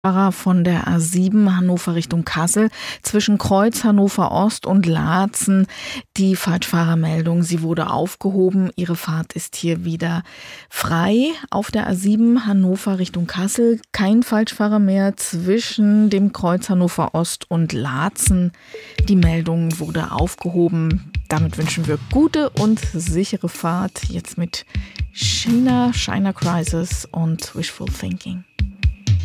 Fahrer von der A7 Hannover Richtung Kassel zwischen Kreuz Hannover Ost und Laatzen. Die Falschfahrermeldung, sie wurde aufgehoben. Ihre Fahrt ist hier wieder frei. Auf der A7 Hannover Richtung Kassel kein Falschfahrer mehr zwischen dem Kreuz Hannover Ost und Laatzen. Die Meldung wurde aufgehoben. Damit wünschen wir gute und sichere Fahrt. Jetzt mit China Crisis und Wishful Thinking.